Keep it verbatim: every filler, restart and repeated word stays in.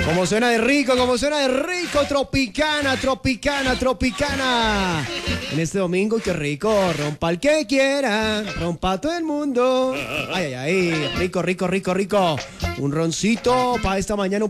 Como suena de rico, como suena de rico, Tropicana, Tropicana, Tropicana. En este domingo, qué rico, rompa el que quiera, rompa todo el mundo. Ay, ay, ay, rico, rico, rico, rico. Un roncito para esta mañana.